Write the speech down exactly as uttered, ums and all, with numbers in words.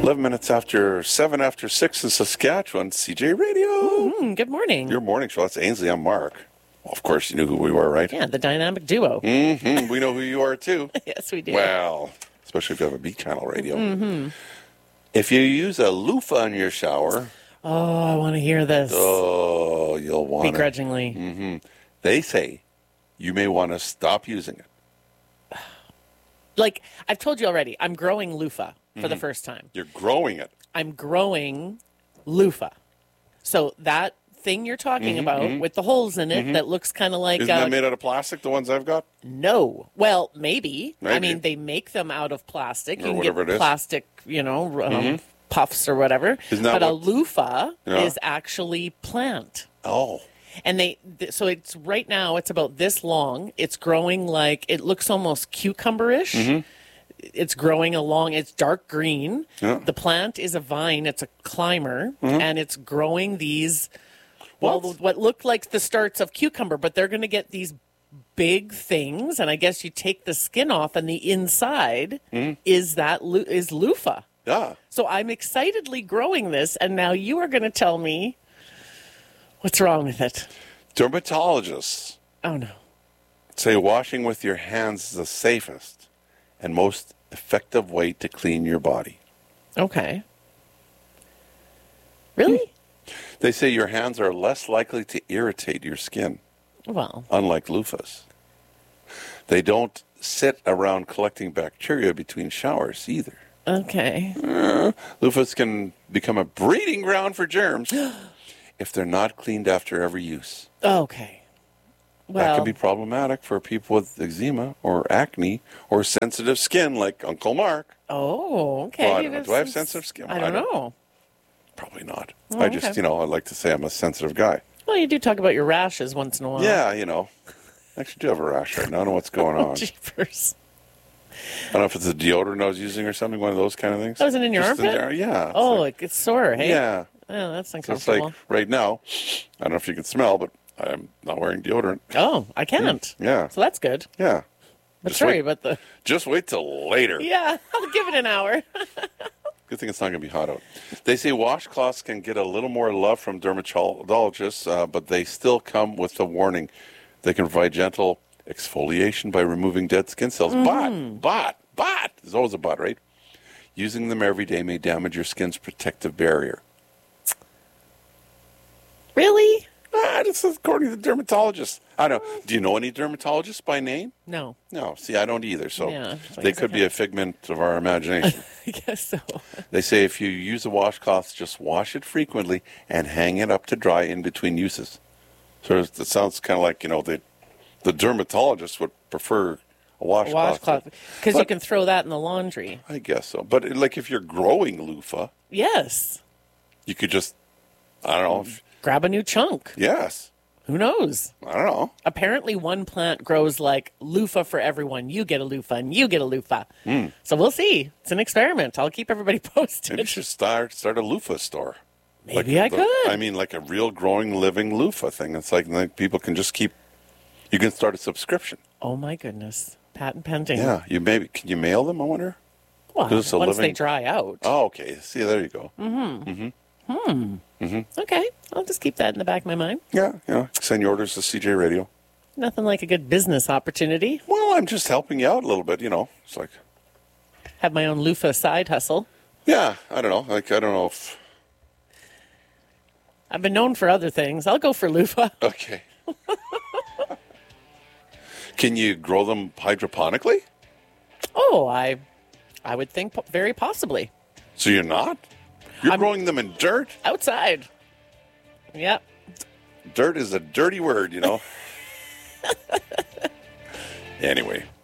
eleven minutes after seven after six in Saskatchewan, C J Radio. Mm-hmm. Good morning. Your morning show. That's Ainsley. I'm Mark. Well, of course, you knew who we were, right? Yeah, the dynamic duo. Mm-hmm. We know who you are, too. Yes, we do. Well, especially if you have a B channel radio. Mm-hmm. If you use a loofah in your shower. Oh, I want to hear this. Oh, you'll want to. Begrudgingly. Mm-hmm. They say you may want to stop using it. Like, I've told you already, I'm growing loofah for Mm-hmm. the first time. You're growing it. I'm growing loofah. So that thing you're talking Mm-hmm, about mm-hmm. with the holes in it Mm-hmm. that looks kind of like... Isn't uh, that made out of plastic, the ones I've got? No. Well, maybe. I Maybe. mean, they make them out of plastic. Or You can whatever get it is. plastic, you know, um, Mhm. puffs or whatever. Isn't that But a what- loofah Yeah. is actually plant. Oh. And they, th- so it's right now, it's about this long. It's growing like, it looks almost cucumber-ish. Mm-hmm. It's growing along, it's dark green. Yeah. The plant is a vine, it's a climber, Mhm. and it's growing these, well, What? what look like the starts of cucumber, but they're going to get these big things. And I guess you take the skin off, and the inside Mhm. is that lo- is loofah. Yeah. So I'm excitedly growing this, and now you are going to tell me what's wrong with it. Dermatologists Oh, no. say washing with your hands is the safest and most effective way to clean your body. Okay. Really? They say your hands are less likely to irritate your skin, Well, unlike loofahs. They don't sit around collecting bacteria between showers either. okay. Uh, loofahs can become a breeding ground for germs if they're not cleaned after every use. Okay. That Well, can be problematic for people with eczema or acne or sensitive skin like Uncle Mark. oh, okay. Well, I don't know. Do I have This is- sensitive skin? I don't, I don't- know. Probably not. Oh, I just, okay. you know, I like to say I'm a sensitive guy. Well, you do talk about your rashes once in a while. Yeah, you know. I actually do have a rash right now. I don't know what's going on. Jeepers. I don't know if it's a deodorant I was using or something, one of those kind of things. Oh, is it in your Just armpit? there. Yeah. it's Oh, like- it gets sore, hey? yeah. Oh, that's So it's uncomfortable. like right now, I don't know if you can smell, but I'm not wearing deodorant. Oh, I can't. Yeah. So that's good. Yeah. But Just sorry wait, about the... just wait till later. Yeah, I'll give it an hour. Good thing it's not going to be hot out. They say washcloths can get a little more love from dermatologists, uh, but they still come with the warning. They can provide gentle exfoliation by removing dead skin cells. Mm. But, but, but, there's always a but, right? Using them every day may damage your skin's protective barrier. Really? Ah, this is according to the dermatologist. I don't know. Do you know any dermatologists by name? No. No. See, I don't either. So Yeah, I they guess I could be a figment of our imagination. I guess so. They say if you use a washcloth, just wash it frequently and hang it up to dry in between uses. So it sounds kind of like, you know, the, the dermatologist would prefer a washcloth. Washcloth. Because you But- can throw that in the laundry. I guess so. But like if you're growing loofah, Yes. you could just, I don't know. If, Grab a new chunk. yes. Who knows? I don't know. Apparently, one plant grows like loofah for everyone. You get a loofah and you get a loofah. Mm. So we'll see. It's an experiment. I'll keep everybody posted. Maybe you should start, start a loofah store. Maybe I the- could. I mean, like a real growing, living loofah thing. It's like, like people can just keep, you can start a subscription. Oh my goodness. Patent pending. Yeah. You maybe, can you mail them, I wonder? Well, 'Cause it's a once they living- dry out. Oh, okay. See, there you go. Mm-hmm. Mm-hmm. Hmm. Mm-hmm. Okay. I'll just keep that in the back of my mind. Yeah, yeah. Send your orders to C J Radio. Nothing like a good business opportunity. Well, I'm just helping you out a little bit, you know. It's like, Have my own loofah side hustle. yeah, I don't know. Like, I don't know if, I've been known for other things. I'll go for loofah. okay. Can you grow them hydroponically? Oh, I, I would think po- very possibly. So you're not? You're I'm- growing them in dirt? Outside. Yep. Dirt is a dirty word, you know. Anyway,